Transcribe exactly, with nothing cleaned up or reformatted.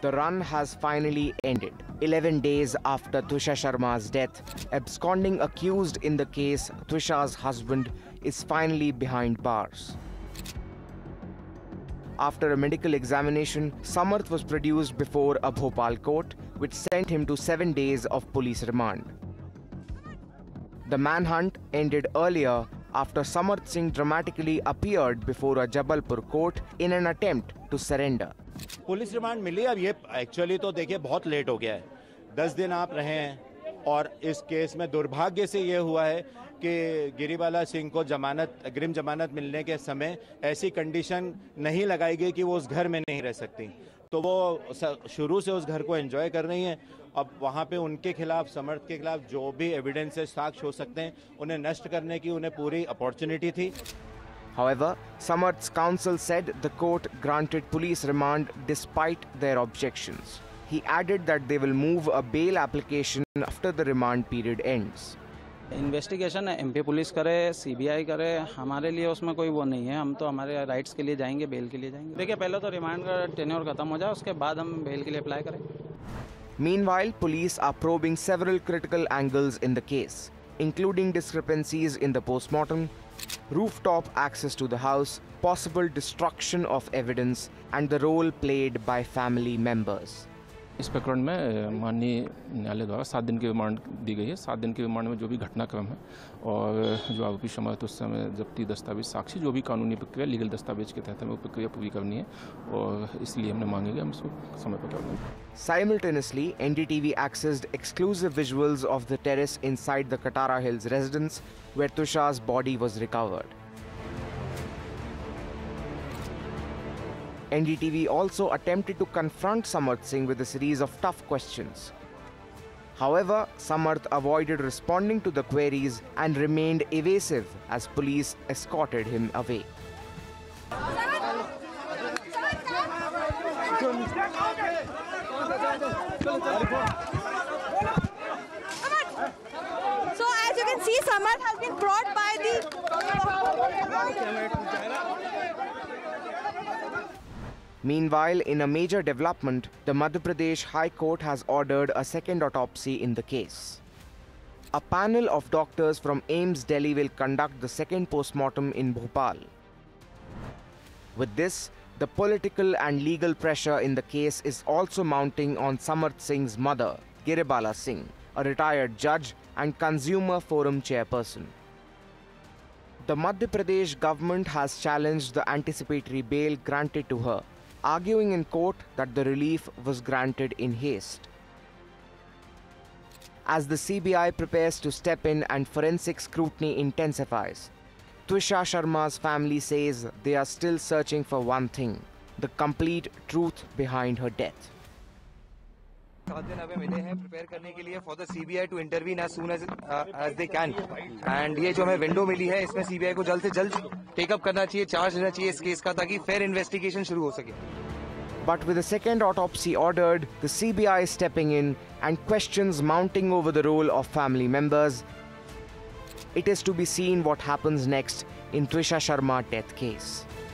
The run has finally ended. eleven days after Twisha Sharma's death, absconding accused in the case, Twisha's husband is finally behind bars. After a medical examination, Samarth was produced before a Bhopal court, which sent him to seven days of police remand. The manhunt ended earlier after Samarth Singh dramatically appeared before a Jabalpur court in an attempt to surrender. Police remand मिली। अब ये actually तो देखिए बहुत late हो गया है, दस दिन आप रहे हैं और इस केस में दुर्भाग्य से ये हुआ है कि गिरिबाला सिंह को जमानत अग्रिम जमानत मिलने के समय ऐसी कंडीशन नहीं लगाई गई कि वो उस घर में नहीं रह सकती, तो वो शुरू से उस घर को एंजॉय कर रही हैं। अब वहाँ पे उनके खिलाफ, समर्थ के खिलाफ जो भी एविडेंसेस साक्ष्य हो सकते हैं उन्हें नष्ट करने की उन्हें पूरी अपॉर्चुनिटी थी। However, Samarth's counsel said the court granted police remand despite their objections. He added that they will move a bail application after the remand period ends. Investigation MP police करे, सीबीआई करे, हमारे लिए उसमें कोई वो नहीं है। हम तो हमारे राइट्स के लिए जाएंगे, बेल के लिए जाएंगे। देखिए, पहले तो रिमांड का टेन्योर खत्म हो जाए, उसके बाद हम बेल के लिए अप्लाई करें। Meanwhile, police are probing several critical angles in the case, including discrepancies in the postmortem, rooftop access to the house, possible destruction of evidence, and the role played by family members. इस प्रकरण में माननीय न्यायालय द्वारा सात दिन की remand दी गई है। सात दिन के रिमांड में जो भी घटनाक्रम है और जो आरोपी समर्थ उस समय जब्ती दस्तावेज, साक्षी, जो भी कानूनी प्रक्रिया लीगल दस्तावेज के तहत हमें वो प्रक्रिया पूरी करनी है और इसलिए हमने मांगी कि हम इसको समय पर कर दें। Simultaneously, N D T V accessed exclusive visuals of the terrace inside the Katara Hills residence where Twisha's body was recovered. N D T V also attempted to confront Samarth Singh with a series of tough questions. However, Samarth avoided responding to the queries and remained evasive as police escorted him away. So as you can see, Samarth has been brought by the... Meanwhile, in a major development, the Madhya Pradesh High Court has ordered a second autopsy in the case. A panel of doctors from AIIMS Delhi will conduct the second postmortem in Bhopal. With this, the political and legal pressure in the case is also mounting on Samarth Singh's mother, Giribala Singh, a retired judge and Consumer Forum chairperson. The Madhya Pradesh government has challenged the anticipatory bail granted to her, arguing in court that the relief was granted in haste. As the C B I prepares to step in and forensic scrutiny intensifies, Twisha Sharma's family says they are still searching for one thing: the complete truth behind her death. सात दिन अभी मिले हैं prepare करने के लिए for the CBI to intervene as soon as as they can, and ये जो हमें विंडो मिली है इसमें सीबीआई को जल्द से जल्द टेकअप करना चाहिए, चार्ज लेना चाहिए इस केस का, ताकि फेयर इन्वेस्टिगेशन शुरू हो सके. But with the second autopsy ordered, the C B I is stepping in and questions mounting over the role of family members. It is to be seen what happens next in Twisha Sharma death case.